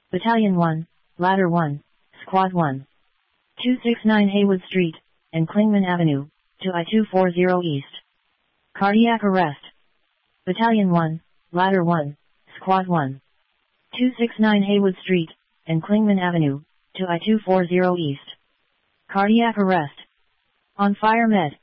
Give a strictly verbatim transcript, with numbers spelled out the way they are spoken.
Battalion one, Ladder one, Squad one. two sixty-nine Haywood Street, and Clingman Avenue, to I two forty East. Cardiac arrest. Battalion one, Ladder one, Squad one. two sixty-nine Haywood Street, and Clingman Avenue, to I two forty East. Cardiac arrest. On fire med.